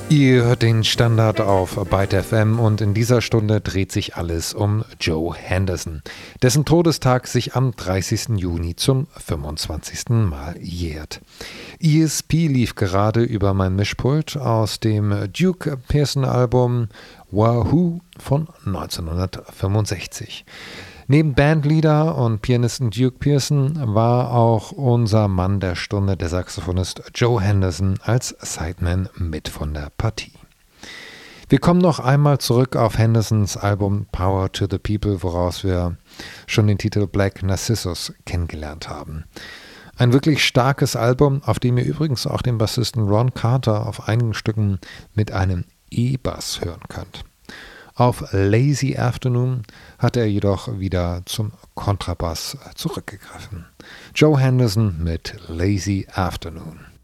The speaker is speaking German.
Ihr hört den Standard auf Byte FM und in dieser Stunde dreht sich alles um Joe Henderson, dessen Todestag sich am 30. Juni zum 25. Mal jährt. ESP lief gerade über mein Mischpult aus dem Duke Pearson Album Wahoo von 1965. Neben Bandleader und Pianisten Duke Pearson war auch unser Mann der Stunde, der Saxophonist Joe Henderson, als Sideman mit von der Partie. Wir kommen noch einmal zurück auf Hendersons Album Power to the People, woraus wir schon den Titel Black Narcissus kennengelernt haben. Ein wirklich starkes Album, auf dem ihr übrigens auch den Bassisten Ron Carter auf einigen Stücken mit einem E-Bass hören könnt. Auf Lazy Afternoon hat er jedoch wieder zum Kontrabass zurückgegriffen. Joe Henderson mit Lazy Afternoon.